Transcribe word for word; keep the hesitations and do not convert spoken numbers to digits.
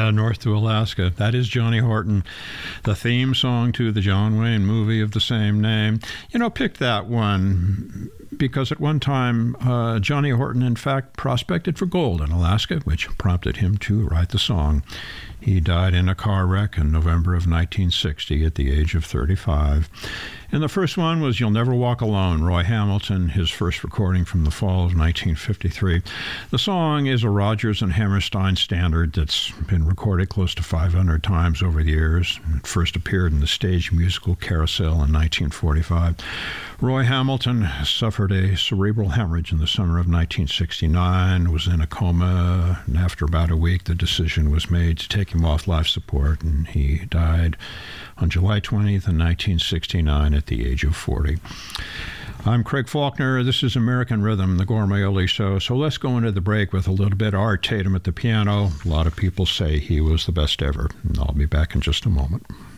Yeah, North to Alaska. That is Johnny Horton, the theme song to the John Wayne movie of the same name. You know, pick that one because at one time, uh, Johnny Horton, in fact, prospected for gold in Alaska, which prompted him to write the song. He died in a car wreck in November of nineteen sixty at the age of thirty-five. And the first one was You'll Never Walk Alone, Roy Hamilton, his first recording from the fall of nineteen fifty-three. The song is a Rodgers and Hammerstein standard that's been recorded close to five hundred times over the years. It first appeared in the stage musical Carousel in nineteen forty-five. Roy Hamilton suffered a cerebral hemorrhage in the summer of nineteen sixty-nine, was in a coma, and after about a week, the decision was made to take him off life support, and he died on July twentieth in nineteen sixty-nine at the age of forty. I'm Craig Faulkner. This is American Rhythm, the Gourmet Oli Show. So let's go into the break with a little bit of Art Tatum at the piano. A lot of people say he was the best ever. And I'll be back in just a moment.